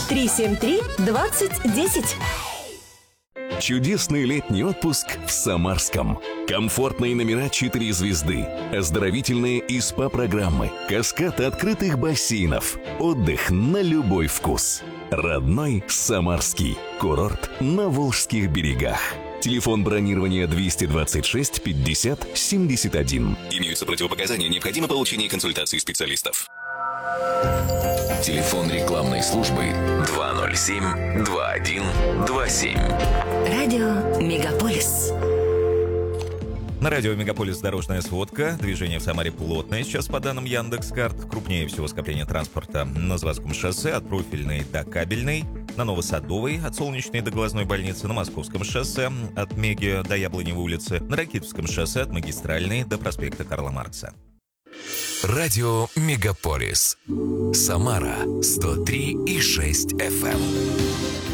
373-2010. Чудесный летний отпуск в Самарском. Комфортные номера 4 звезды, оздоровительные и СПА-программы, каскад открытых бассейнов, отдых на любой вкус. Родной Самарский. Курорт на Волжских берегах. Телефон бронирования 226 50 71. Имеются противопоказания, необходимо получение консультации специалистов. Телефон рекламной службы 207-2127. Радио Мегаполис. На радио «Мегаполис» дорожная сводка. Движение в Самаре плотное сейчас по данным Яндекс.Карт. Крупнее всего скопление транспорта на Заводском шоссе от Профильной до Кабельной, на Новосадовой от Солнечной до Глазной больницы, на Московском шоссе от Меги до Яблоневой улицы, на Ракитовском шоссе от Магистральной до проспекта Карла Маркса. Радио «Мегаполис». Самара 103,6 FM.